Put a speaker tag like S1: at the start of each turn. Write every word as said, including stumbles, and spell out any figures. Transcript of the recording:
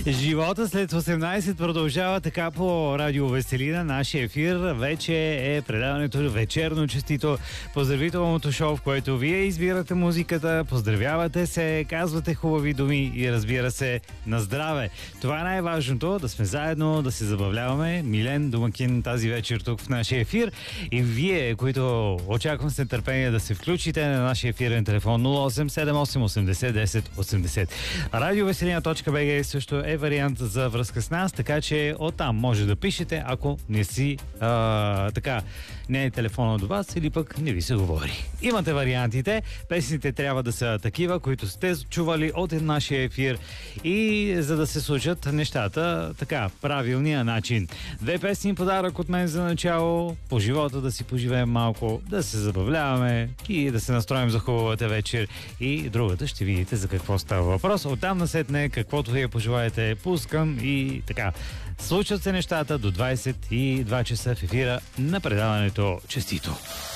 S1: Живота след осемнайсет продължава така по Радио Веселина. Нашия ефир вече е предаването вечерно честито поздравителното шоу, в което вие избирате музиката, поздравявате се, казвате хубави думи и разбира се на здраве. Това е най-важното, да сме заедно, да се забавляваме. Милен домакин тази вечер тук в нашия ефир и вие, които очаквам с нетърпение да се включите на нашия ефирен телефон нула осем седем осем осемдесет десет осемдесет. радиовеселина точка би джи също е вариант за връзка с нас, така че оттам може да пишете, ако не си а, така, не е телефона до вас или пък не ви се говори. Имате вариантите, песните трябва да са такива, които сте чували от нашия ефир и за да се случат нещата така, правилния начин. Две песни подарък от мен за начало, по живота да си поживеем малко, да се забавляваме и да се настроим за хубавата вечер и другата ще видите за какво става въпрос. Оттам насетне, каквото вие пожелаете, пускам и така. Случват се нещата до двайсет и два часа в ефира на предаването Честито.